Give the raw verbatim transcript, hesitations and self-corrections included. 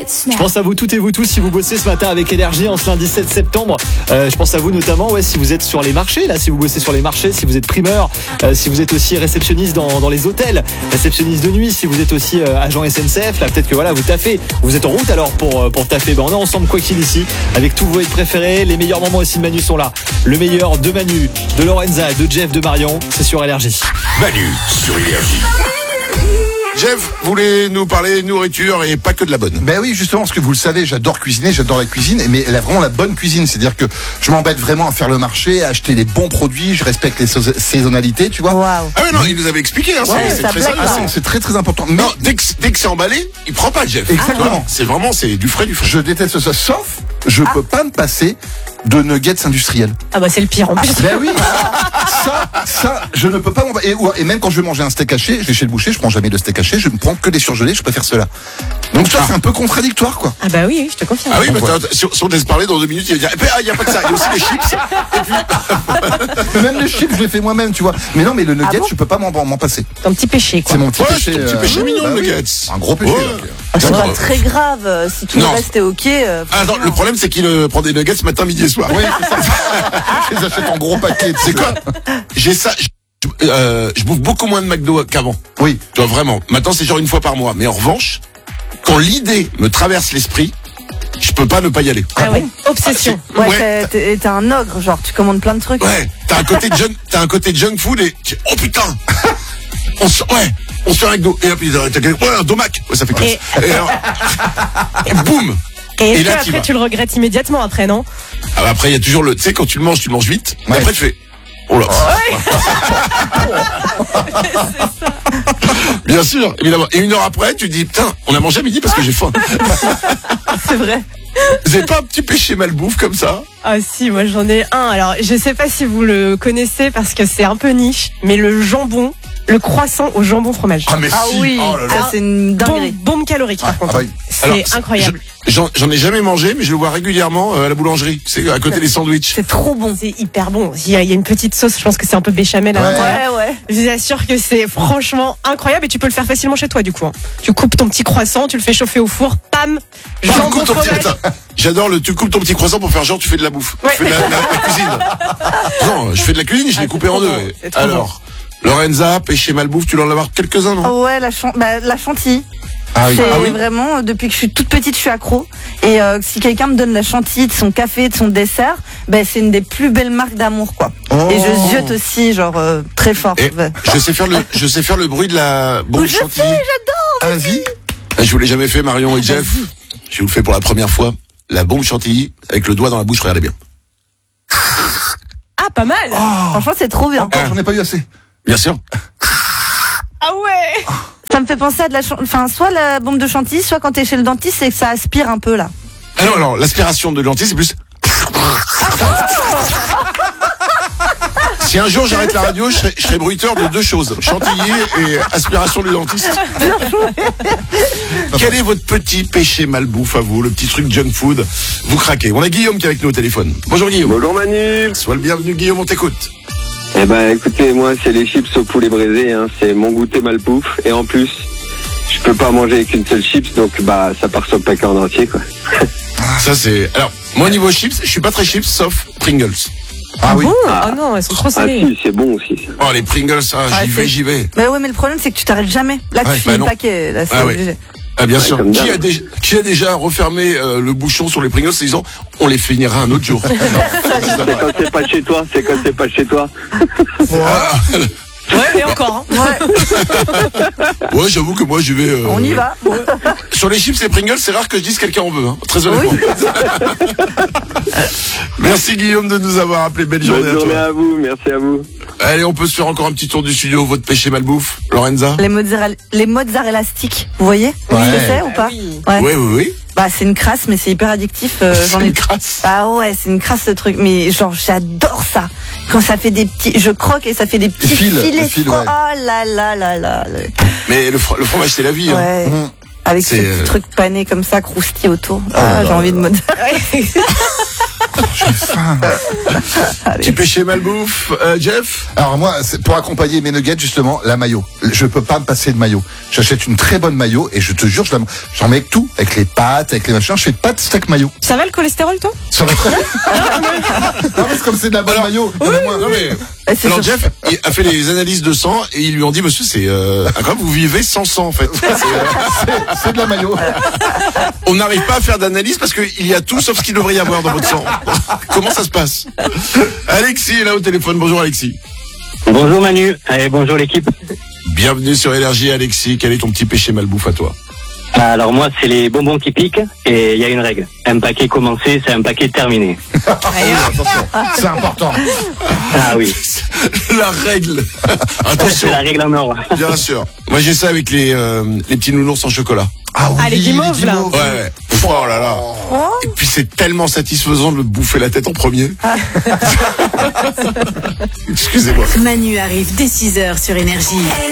Je pense à vous toutes et vous tous si vous bossez ce matin avec Énergie en ce lundi sept septembre. Euh, je pense à vous notamment, ouais, si vous êtes sur les marchés, là, si vous bossez sur les marchés, si vous êtes primeur, euh, si vous êtes aussi réceptionniste dans, dans les hôtels, réceptionniste de nuit, si vous êtes aussi euh, agent S N C F, là, peut-être que voilà, vous taffez, vous êtes en route alors pour pour taffer. Ben, on est ensemble quoi qu'il ici, avec tous vos hits préférés, les meilleurs moments aussi de Manu sont là. Le meilleur de Manu, de Lorenza, de Jeff, de Marion, c'est sur Énergie. Manu sur Énergie. Jeff voulait nous parler nourriture et pas que de la bonne. Ben oui, justement, parce que vous le savez, j'adore cuisiner, j'adore la cuisine, mais elle a vraiment la bonne cuisine. C'est-à-dire que je m'embête vraiment à faire le marché, à acheter les bons produits, je respecte les saisonnalités, tu vois. Wow. Ah ouais, non, il nous avait expliqué, hein, Ouais, c'est, c'est ça très blague sérieux. pas. Ah, c'est très très important. Mais Non, dès que, dès que c'est emballé, il prend pas, Jeff. Exactement. Ah, c'est vraiment, c'est du frais, du frais. je déteste ça, sauf je peux pas me passer de nuggets industriels. Ah bah c'est le pire en plus. Ben oui, ça, ça, je ne peux pas m'en... Et, et même quand je vais manger un steak haché, je vais chez le boucher, je prends jamais de steak haché, je ne prends que des surgelés, je préfère cela. Donc ça, c'est un peu contradictoire, quoi. Ah bah oui, je te confirme. Ah oui, bah, Ouais. t'as- si, on- si on te laisse parler dans deux minutes, il va dire, eh ben, ah, il n'y a pas que ça, il y a aussi les chips. Et puis, Mais même les chips, je les fais moi-même, tu vois. Mais non, mais le nugget, bon je peux pas m'en, m'en passer. C'est un petit péché quoi. C'est mon petit ouais, péché. c'est ton petit euh, péché mignon, bah le oui. nuggets. Un gros péché. Ouais. donc. Ah, c'est D'accord. pas très grave. euh, Si tout Non. le reste est ok. euh, Ah, non, le problème, c'est qu'il euh, prend des nuggets ce matin, midi et soir. Oui, c'est ça. Je les achète en gros paquets. C'est quoi? J'ai ça, je, euh, je bouffe beaucoup moins de McDo qu'avant. Oui. Tu vois, vraiment. Maintenant, c'est genre une fois par mois. Mais en revanche, quand l'idée me traverse l'esprit, je peux pas ne pas y aller. Ah oui, obsession. Ah, Ouais, Ouais. t'es- t'es t'es un ogre, genre tu commandes plein de trucs. Ouais, t'as un côté junk, t'as un côté junk food et tu- oh putain, on se, ouais, on se fait un McDo et puis t'as quelqu'un, ouais, un domac, ouais, ça fait classe. Et, alors, et boum. Et est-ce Et là, que t'y après vas. tu le regrettes immédiatement après, non? Ah bah après, il y a toujours le, tu sais, quand tu le manges, tu le manges vite. Et Ouais. après, tu fais, oh là. Bien sûr, évidemment. Et une heure après, tu te dis, putain, on a mangé à midi parce que j'ai faim. C'est vrai. Vous avez pas un petit péché malbouffe comme ça? Ah si, moi j'en ai un. Alors je sais pas si vous le connaissez parce que c'est un peu niche, mais le jambon, le croissant au jambon fromage. Ah mais Ah si. oui, Oh là là. ça c'est une dinguerie. Bombe, bombe calorique par contre. ah oui. C'est Alors, incroyable. je- J'en, j'en ai jamais mangé, mais je le vois régulièrement euh, à la boulangerie. C'est à côté des sandwichs. C'est trop bon. C'est hyper bon. Il y, a, il y a une petite sauce, je pense que c'est un peu béchamel à Ouais. l'intérieur. Ouais, ouais. Je vous assure que c'est franchement incroyable et tu peux le faire facilement chez toi du coup. hein. Tu coupes ton petit croissant, tu le fais chauffer au four, pam, Tu jambon coupes ton petit- fromage. attends, j'adore le, tu coupes ton petit croissant pour faire genre tu fais de la bouffe. Ouais. Tu fais de la, la- la cuisine. Non, je fais de la cuisine, je Ah, l'ai c'est coupé en trop deux. bon, c'est trop Alors, Lorenza, péché malbouffe, tu dois en avoir quelques-uns, non? Ah ouais, la, chan- bah, la chantilly. Ah oui. C'est Ah oui. vraiment, depuis que je suis toute petite, je suis accro. Et euh, si quelqu'un me donne la chantilly de son café, de son dessert, ben c'est une des plus belles marques d'amour, quoi. Oh. Et je ziote aussi, genre, euh, très fort. Et Ouais. je sais faire le, je sais faire le bruit de la bombe Je sais, chantilly. j'adore. Vas-y. Ah, Je vous l'ai jamais fait, Marion et Jeff. Je vous le fais pour la première fois. La bombe chantilly avec le doigt dans la bouche, regardez bien. Ah, pas mal. Franchement, c'est trop bien. Encore, j'en ai pas eu assez. Bien sûr. Ah ouais. Ça me fait penser à de la chan- enfin, soit la bombe de chantilly, soit quand t'es chez le dentiste, c'est que ça aspire un peu, là. Ah non, alors, l'aspiration de lentilles, c'est plus. Si un jour j'arrête la radio, je serai, je serai bruiteur de deux choses, chantilly et aspiration du dentiste. Quel est votre petit péché malbouffe à vous, le petit truc junk food? Vous craquez. On a Guillaume qui est avec nous au téléphone. Bonjour Guillaume. Bonjour Manu. Sois le bienvenu Guillaume, on t'écoute. Eh ben écoutez, moi c'est les chips au poulet braisé, hein. C'est mon goûter malbouffe. Et en plus, je peux pas manger qu'une seule chips, donc bah ça part sur le paquet en entier quoi. Ça c'est. Alors, moi au niveau chips, je suis pas très chips, sauf Pringles. Ah oui. Bon, oh non, elles sont trop Ah salées. si, c'est bon aussi. ça. Oh les Pringles, ça, Ah, j'y vais, c'est- j'y vais. Bah ouais, mais le problème, c'est que tu t'arrêtes jamais. Là, tu Ouais, finis bah non. le paquet. Là, c'est Ah ouais. obligé. Ah bien Ouais, sûr. comme Qui d'hab. a, déjà, qui a déjà refermé euh, le bouchon sur les Pringles en disant on les finira un autre jour. C'est quand c'est pas chez toi, c'est quand c'est pas chez toi. Ah, Ouais, et encore. hein. Ouais, ouais, j'avoue que moi j'y vais. euh, on y va. Sur les chips et Pringles, c'est rare que je dise quelqu'un en veut, hein, très honnêtement. Merci Guillaume de nous avoir appelé. Belle journée Bonne à journée toi. à vous, merci à vous. Allez, on peut se faire encore un petit tour du studio. Votre péché malbouffe, Lorenza? Les mozzarella, les mozzarella sticks, vous voyez Ouais. ce que c'est ou pas? oui. Ouais. Oui, oui, oui. Bah c'est une crasse, mais c'est hyper addictif. euh, J'en C'est ai. une crasse. Ah ouais, c'est une crasse ce truc. Mais genre j'adore ça. Quand ça fait des petits, je croque et ça fait des petits fils, filets. les fils, oh ouais. là là là là. là. Mais le, fro- le fromage, c'est la vie. Hein. Ouais. Mmh. Avec ce C'est, petit euh, truc pané comme ça, croustillé autour. Ah, là j'ai là envie de mozzarella. J'ai faim. Petit péché malbouffe, euh, Jeff. Alors moi, c'est pour accompagner mes nuggets, justement, la mayo. Je peux pas me passer de mayo. J'achète une très bonne mayo et je te jure, je la- j'en mets avec tout, avec les pâtes, avec les machins. Je fais pas de steak mayo. Ça va le cholestérol, toi? Ça va très bien. Non, mais c'est comme c'est de la bonne mayo. Non, mais, Et c'est alors sûr. Jeff il a fait les analyses de sang et ils lui ont dit monsieur c'est euh, incroyable, vous vivez sans sang en fait. C'est, euh, C'est de la mayo. on n'arrive pas à faire d'analyse parce qu'il y a tout sauf ce qu'il devrait y avoir dans votre sang. Comment ça se passe? Alexis est là au téléphone. Bonjour Alexis. Bonjour Manu, et bonjour l'équipe. Bienvenue sur Énergie Alexis. Quel est ton petit péché malbouffe à toi? Alors moi c'est les bonbons qui piquent et il y a une règle. Un paquet commencé, c'est un paquet terminé. Attention, c'est important. Ah oui, La règle. c'est Attention. la règle en or. Bien sûr. Moi j'ai ça avec les euh, les petits nounours en chocolat. Ah oui, Ah, les guimauves, là. Ouais, ouais. Oh là là. Et puis c'est tellement satisfaisant de le bouffer la tête en premier. Excusez-moi. Manu arrive dès six heures sur Énergie.